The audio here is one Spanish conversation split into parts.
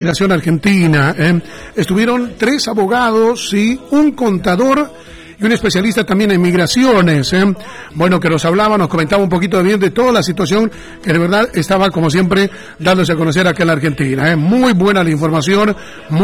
Migración Argentina. Estuvieron 3 abogados y un contador y un especialista también en migraciones. Bueno, que nos hablaba, nos comentaba un poquito bien de toda la situación que de verdad estaba, como siempre, dándose a conocer acá en la Argentina. Muy buena la información,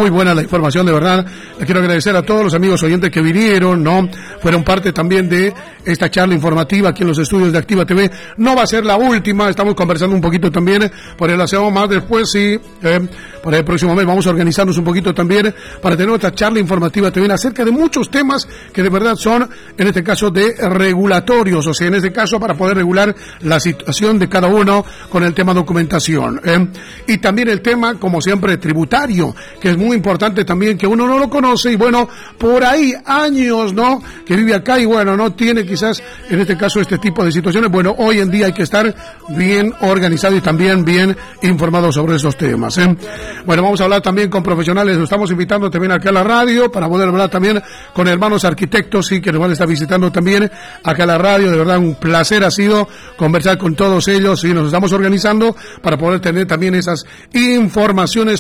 de verdad. Le quiero agradecer a todos los amigos oyentes que vinieron, ¿no? Fueron parte también de esta charla informativa aquí en los estudios de Activa TV. No va a ser la última, estamos conversando un poquito también, por el hacemos más después, sí, por el próximo mes vamos a organizarnos un poquito también para tener otra charla informativa también acerca de muchos temas que de verdad son, en este caso, de regulatorios, o sea, en este caso para poder regular la situación de cada uno con el tema documentación. Y también el tema, como siempre, tributario, que es muy importante también, que uno no lo conoce, y bueno, por ahí años, ¿no?, que vive acá y bueno, no tiene quizás, en este caso, este tipo de situaciones. Bueno, hoy en día hay que estar bien organizado y también bien informado sobre esos temas. Bueno, vamos a hablar también con profesionales, nos estamos invitando también acá a la radio para poder hablar también con hermanos arquitectos, sí, que nos van a estar visitando también acá a la radio. De verdad, un placer ha sido conversar con todos ellos y nos estamos organizando para poder tener también esas informaciones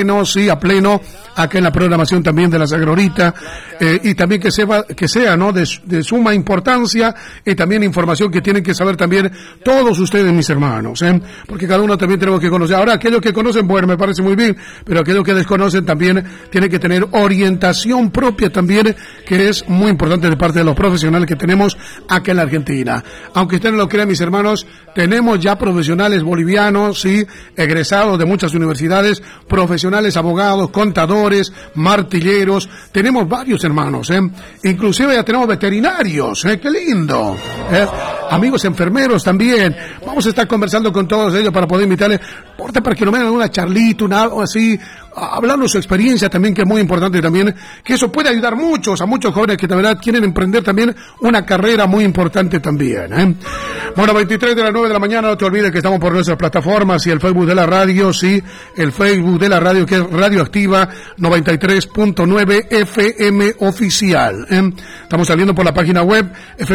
a pleno acá en la programación también de la Sagra Horita, y también que sea, ¿no?, de suma importancia, y también información que tienen que saber también todos ustedes, mis hermanos, porque cada uno también tenemos que conocer. Ahora, aquellos que conocen, bueno, me parece muy bien, pero aquellos que desconocen también tienen que tener orientación propia también, que es muy importante de parte de los profesionales que tenemos acá en la Argentina. Aunque ustedes no lo crean, mis hermanos, tenemos ya profesionales bolivianos, sí, egresados de muchas universidades, profesionales, abogados, contadores, martilleros, tenemos varios hermanos, inclusive ya tenemos veterinarios, qué lindo, amigos enfermeros también. Vamos a estar conversando con todos ellos para poder invitarles, para que nos vengan una charlita, algo así, hablarnos su experiencia también, que es muy importante también, que eso puede ayudar a muchos jóvenes que de verdad quieren emprender también una carrera muy importante también. Bueno, 23 de las 9 de la mañana, no te olvides que estamos por nuestras plataformas y el Facebook de la radio, sí, el Facebook de la radio, que es Radio Activa 93.9 FM oficial. Estamos saliendo por la página web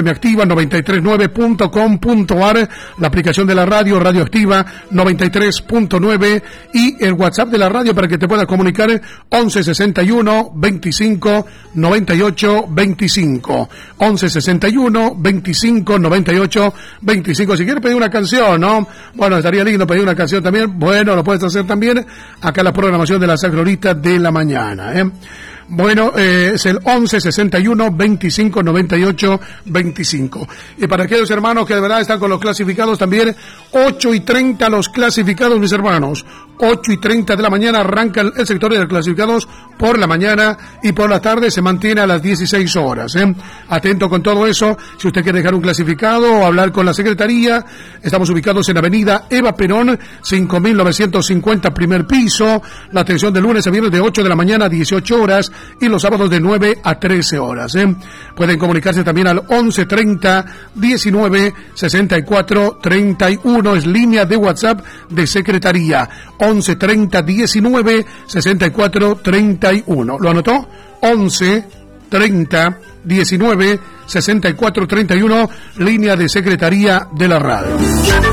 fmactiva939.com.ar, la aplicación de la radio, Radio Activa 93.9, y el WhatsApp de la radio para que te puedas comunicar 1161 25 98 25, 1161 25 98 25. Si quieres pedir una canción, ¿no?, bueno, estaría lindo pedir una canción también. Bueno, lo puedes hacer también acá en la programación de la Sagra Horita de la mañana. Bueno, es el 1161 25 98 25. Y para aquellos hermanos que de verdad están con los clasificados también, 8:30 los clasificados, mis hermanos. 8:30 de la mañana arranca el sector de los clasificados por la mañana, y por la tarde se mantiene a las 16 horas. Atento con todo eso. Si usted quiere dejar un clasificado o hablar con la secretaría, estamos ubicados en Avenida Eva Perón, 5950, primer piso. La atención de lunes a viernes de 8 de la mañana a 18 horas y los sábados de 9 a 13 horas. Pueden comunicarse también al 1130 19 64 31, es línea de WhatsApp de secretaría, 1130 19 64 31. ¿Lo anotó? 1130 19 64 31, línea de secretaría de la radio.